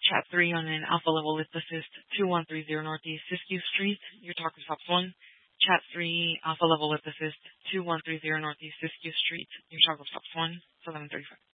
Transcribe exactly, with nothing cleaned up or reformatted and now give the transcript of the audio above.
Chat three on an alpha level lift assist, two one three zero Northeast Siskiyou Street. Your talker stops one. Chat three alpha level lift assist, two one three zero Northeast Siskiyou Street. Your talker stops one. It's eleven thirty-five.